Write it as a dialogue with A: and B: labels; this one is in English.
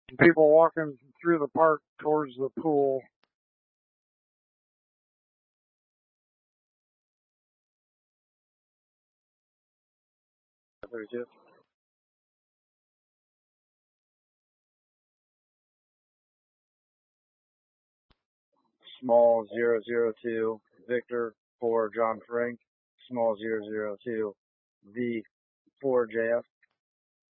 A: People walking through the park towards the pool. Small 002 Victor for John Frank. Small 002 V for JF.